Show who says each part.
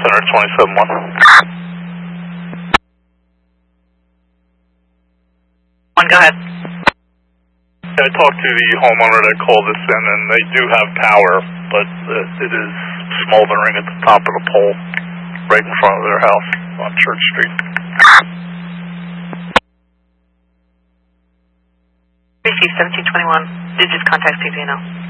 Speaker 1: Center 27-1.
Speaker 2: Go ahead.
Speaker 1: I talked to the homeowner that called us in, and they do have power, but it is smoldering at the top of the pole right in front of their house on Church Street.
Speaker 2: Receive 1721. Digits contact CVNO.